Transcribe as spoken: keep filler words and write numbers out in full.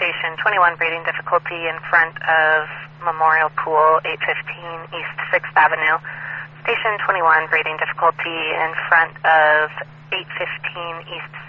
Station twenty-one, breathing difficulty in front of Memorial Pool, eight fifteen East sixth Avenue. Station twenty-one, breathing difficulty in front of eight fifteen East